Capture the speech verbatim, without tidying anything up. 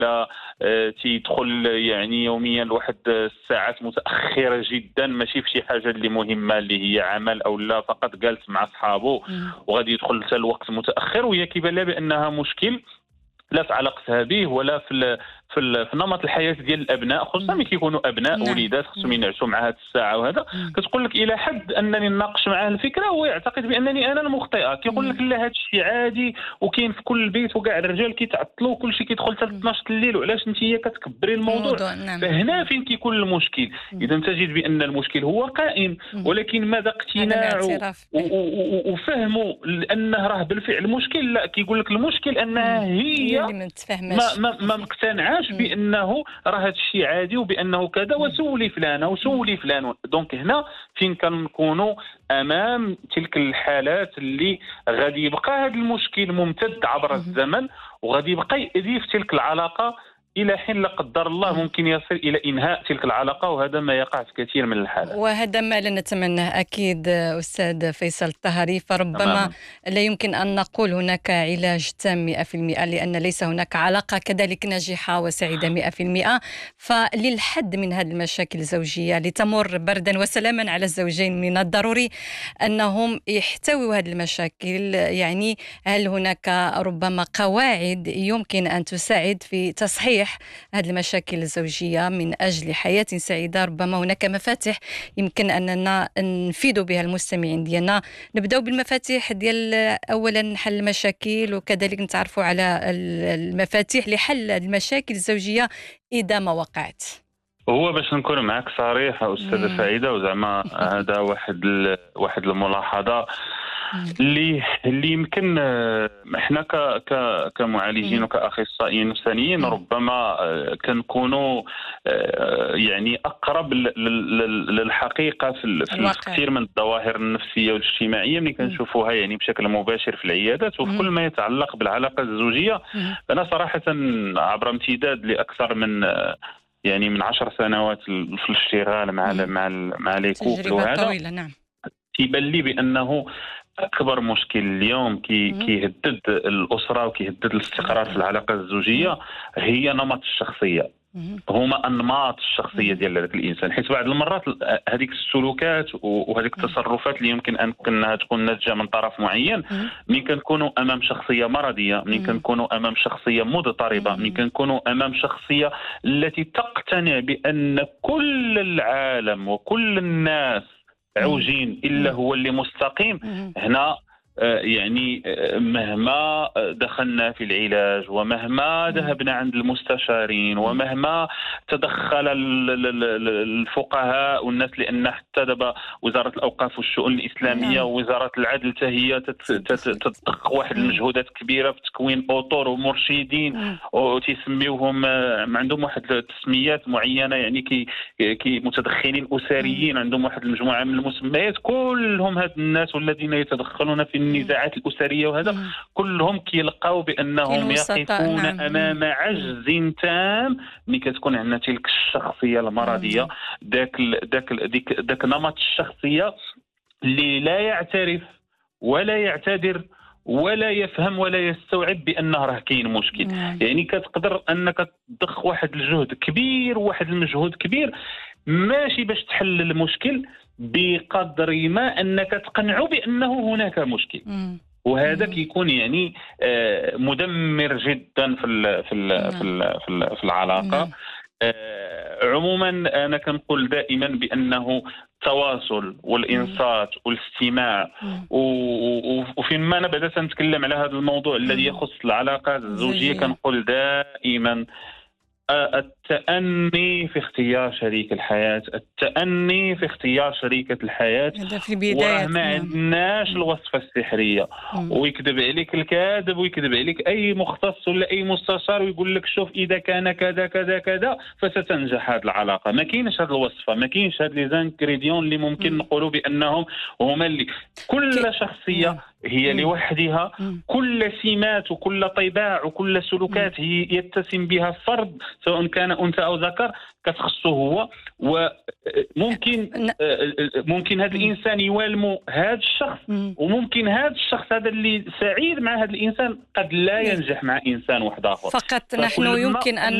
ولا آه، تيدخل يعني يوميا لواحد الساعات متاخره جدا، ماشي في شي حاجه اللي مهمه اللي هي عمل او لا، فقط جالس مع صحابه مم. وغادي يدخل حتى الوقت متاخر، وهي كيبان لها بانها مشكل لا في علاقتها به ولا في ال في, ال في نمط الحياه ديال الابناء، خصوصا ملي كيكونوا ابناء نعم. وليدات خصهم ينعسوا مع هذه الساعه وهذا. مم. كتقول لك الى حد انني نناقش معاه الفكره هو يعتقد بانني انا المخطئه، كيقول لك لا هذا الشيء عادي وكاين في كل بيت وكاع الرجال كيتعطلوا وكل شيء كيدخل حتى اثناش الليل، وعلاش انت هي كتكبري الموضوع؟ الموضوع نعم. فهنا فين كيكون المشكل. اذا تجد بان المشكل هو قائم، ولكن ماذا اقتناعه وفهمه لانه راه بالفعل مشكل؟ لا، كيقول لك المشكل انها هي اللي ما تفهمش، ما ما مقتنعاش بانه راه هذا الشيء عادي وبانه كذا، وسولي فلانه وسولي فلان. دونك هنا فين كنكونوا امام تلك الحالات اللي غادي يبقى هذا المشكل ممتد عبر الزمن، وغادي يبقى يأذي في تلك العلاقه الى حين لا قدر الله ممكن يصل الى انهاء تلك العلاقه، وهذا ما يقع في كثير من الحالات. وهذا ما لا نتمناه اكيد استاذ فيصل الطهري. فربما تماما. لا يمكن ان نقول هناك علاج تام مئة بالمئة، لان ليس هناك علاقه كذلك ناجحه وسعيده مئة بالمئة. فللحد من هذه المشاكل الزوجيه لتمر بردا وسلاما على الزوجين، من الضروري انهم يحتووا هذه المشاكل. يعني هل هناك ربما قواعد يمكن ان تساعد في تصحيح هذه المشاكل الزوجية من أجل حياة سعيدة؟ ربما هناك مفاتيح يمكن أننا نفيد بها المستمعين ديالنا. نبدأ بالمفاتيح ديال أولا حل المشاكل، وكذلك نتعرفوا على المفاتيح لحل المشاكل الزوجية إذا ما وقعت. هو باش نكون معك صريح أستاذة سعيدة، وزعما هذا واحد واحد الملاحظة اللي اللي يمكن احنا ك ك كمعالجين وكاخصائيين نفسانيين ربما كنكونوا يعني اقرب للحقيقه في, في كثير من الظواهر النفسيه والاجتماعيه اللي كنشوفوها يعني بشكل مباشر في العيادات، وفي كل ما يتعلق بالعلاقه الزوجيه. انا صراحه عبر امتداد لاكثر من يعني من عشر سنوات في الاشتغال مع مع مع لي كوبل، وهذا نعم تيبان لي بانه أكبر مشكل اليوم كي كيهدد الأسرة وكيهدد الاستقرار في العلاقة الزوجية هي نمط الشخصية، هما أنماط الشخصية ديال هذاك الإنسان. حيت بعض المرات هذيك السلوكات وهذيك التصرفات اللي يمكن أنها تكون ناتجة من طرف معين، من كنكونوا أمام شخصية مرضية، من كنكونوا أمام شخصية مضطربة، من كنكونوا أمام شخصية التي تقتنع بأن كل العالم وكل الناس عوجين إلا هو اللي مستقيم. هنا يعني مهما دخلنا في العلاج ومهما ذهبنا عند المستشارين ومهما تدخل الفقهاء والناس، لأن حتى دابا وزارة الأوقاف والشؤون الإسلامية ووزارة العدل هي تضخ واحد المجهودات كبيرة في تكوين أطر ومرشدين وتسميوهم عندهم واحد التسميات معينة، يعني كي كي متدخلين أسريين عندهم واحد المجموعة من المسميات. كلهم هاد الناس والذين يتدخلون في النزاعات الأسرية وهذا مم. كلهم كيلقاو بأنهم يقفون نعم. أمام عجز تام ملي كتكون عندنا تلك الشخصية المرضية، ذاك ذاك ديك ذاك نمط الشخصية اللي لا يعترف ولا يعتذر ولا يفهم ولا يستوعب بأنه راه كاين مشكل. مم. يعني كتقدر أنك تضخ واحد الجهد كبير وواحد المجهود كبير ماشي باش تحل المشكل، بقدر ما أنك تقنعه بأنه هناك مشكل. مم. وهذا كيكون يعني مدمر جدا في ال في ال في ال في, ال في العلاقة. عموما أنا كنقول دائما بأنه التواصل والإنصات والاستماع، وفيما أنا بدأت نتكلم على هذا الموضوع الذي يخص العلاقات الزوجية كنقول دائما التأني في اختيار شريك الحياة، التأني في اختيار شريكة الحياة. وراه ما عندناش الوصفة السحرية، ويكذب عليك الكاذب ويكذب عليك أي مختص ولا أي مستشار ويقول لك شوف إذا كان كذا كذا كذا فستنجح هذه العلاقة. ما كاينش هذه الوصفة، ما كاينش هذه لي زانكريديون اللي ممكن نقولوا بأنهم هما اللي كل شخصية هي لوحدها. كل سمات وكل طباع وكل سلوكات هي يتسم بها الفرد سواء كان أنثى أو ذكر كتخصه هو. وممكن ممكن هذا الإنسان يوالمو هذا الشخص، وممكن هذا الشخص هذا اللي سعيد مع هذا الإنسان قد لا ينجح مع إنسان واحد آخر. فقط نحن يمكن أن